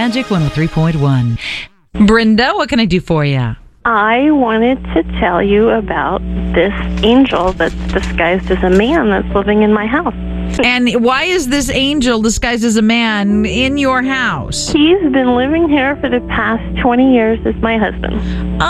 Magic 103.1. Brenda, what can I do for you? I wanted to tell you about this angel that's disguised as a man that's living in my house. And why is this angel disguised as a man in your house? He's been living here for the past 20 years as my husband.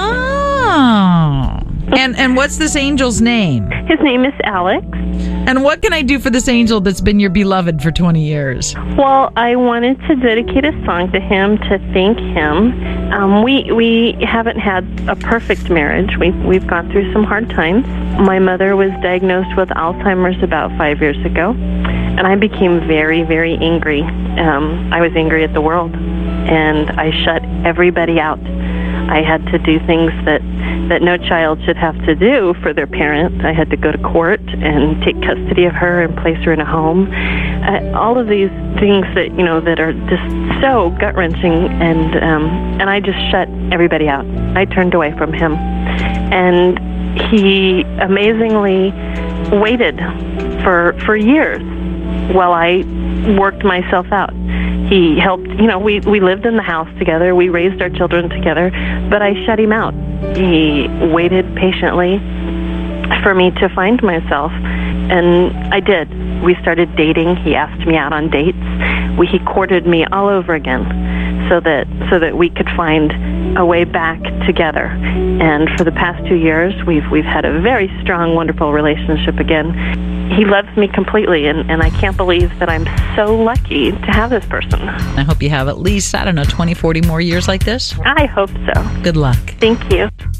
Oh. And what's this angel's name? His name is Alex. And what can I do for this angel that's been your beloved for 20 years? Well, I wanted to dedicate a song to him to thank him. We haven't had a perfect marriage. We've gone through some hard times. My mother was diagnosed with Alzheimer's about 5 years ago, and I became very, very angry. I was angry at the world, and I shut everybody out. I had to do things that no child should have to do for their parent. I had to go to court and take custody of her and place her in a home. All of these things that are just so gut-wrenching, and I just shut everybody out. I turned away from him, and he amazingly waited for years while I worked myself out. He helped, we lived in the house together. We raised our children together, but I shut him out. He waited patiently for me to find myself, and I did. We started dating. He asked me out on dates. He courted me all over again so that we could find a way back together. And for the past 2 years, we've had a very strong, wonderful relationship again. He loves me completely, and I can't believe that I'm so lucky to have this person. I hope you have at least, 20, 40 more years like this. I hope so. Good luck. Thank you.